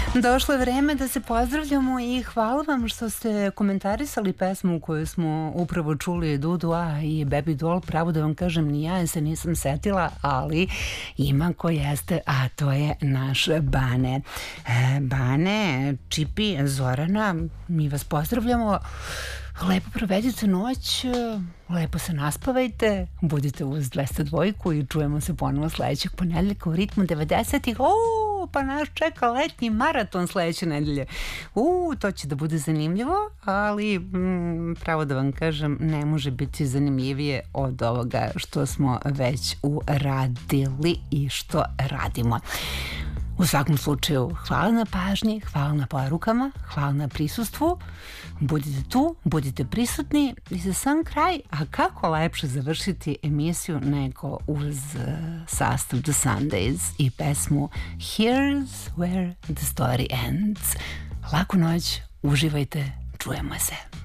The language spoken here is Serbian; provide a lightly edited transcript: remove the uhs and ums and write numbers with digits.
Došlo je vreme da se pozdravljamo i hvala vam što ste komentarisali pesmu koju smo upravo čuli, Dudu A i Baby Doll. Pravo da vam kažem, ni ja se nisam setila, ali ima ko jeste, a to je naš Bane. Bane, Čipi, Zorana, mi vas pozdravljamo. Lepo provedite noć, lepo se naspavajte, budite uz 202 i čujemo se ponovo sledećeg ponedeljka u ritmu 90-ih. Pa nas čeka letnji maraton sledeće nedelje. To će da bude zanimljivo, ali pravo da vam kažem, ne može biti zanimljivije od ovoga što smo već uradili i što radimo. U svakom slučaju, hvala na pažnji, hvala na porukama, hvala na prisustvu. Budite tu, budite prisutni i za sam kraj, a kako lepše završiti emisiju nego uz sastav The Sundays i pesmu Here's Where the Story Ends. Laku noć, uživajte, čujemo se.